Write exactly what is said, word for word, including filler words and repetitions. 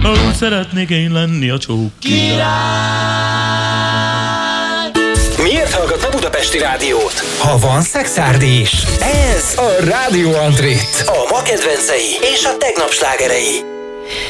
Úgy szeretnék én lenni a csók király. Miért hallgatna Budapesti Rádiót? Ha van szexárdi is. Ez A Rádió Antrit. a ma kedvencei és a tegnap slágerei.